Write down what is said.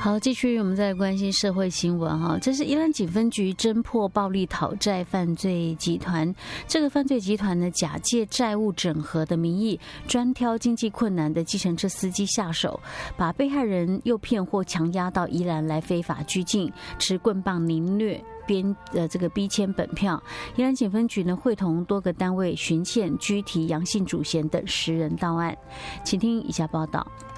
好，继续我们再来关心社会新闻哈。这是宜兰警分局侦破暴力讨债犯罪集团。这个犯罪集团呢，假借债务整合的名义，专挑经济困难的计程车司机下手，把被害人诱骗或强压到宜兰来非法拘禁，持棍棒凌虐。这个逼签本票，宜兰警分局呢会同多个单位巡线、拘提杨姓主嫌等10人到案，请听以下报道。